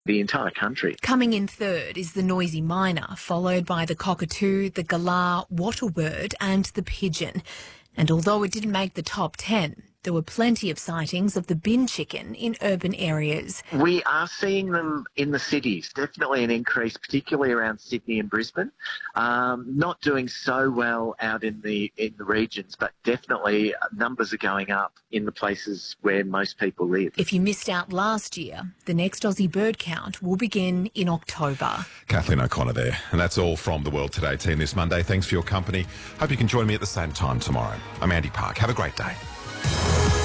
the entire country. Coming in third is the noisy myna, followed by the cockatoo, the galah, wattlebird and the pigeon. And although it didn't make the top 10, there were plenty of sightings of the bin chicken in urban areas. We are seeing them in the cities, definitely an increase, particularly around Sydney and Brisbane. Not doing so well out in the regions, but definitely numbers are going up in the places where most people live. If you missed out last year, the next Aussie bird count will begin in October. Kathleen O'Connor there. And that's all from the World Today team this Monday. Thanks for your company. Hope you can join me at the same time tomorrow. I'm Andy Park. Have a great day.